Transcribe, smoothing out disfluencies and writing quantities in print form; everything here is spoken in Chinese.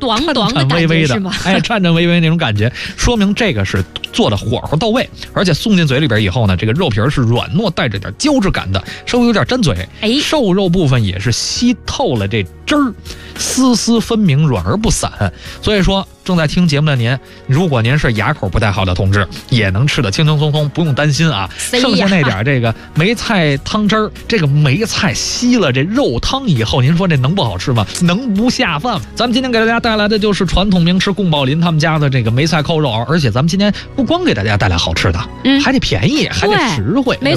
短短的颤巍巍的， 哎， 颤颤巍巍那种感觉，说明这个是做的火候到位，而且送进嘴里边以后呢，这个肉皮是软糯，带着点胶质感的，稍微有点粘嘴。 哎， 瘦肉部分也是吸透了这汁儿，丝丝分明，软而不散。所以说，正在听节目的您，如果您是牙口不太好的同志，也能吃得轻轻松松，不用担心啊。剩下那点这个梅菜汤汁儿，这个梅菜吸了这肉汤以后，您说这能不好吃吗？能不下饭吗？咱们今天给大家带来的就是传统名吃宫保林他们家的这个梅菜扣肉，而且咱们今天不光给大家带来好吃的，还得便宜，还得实惠。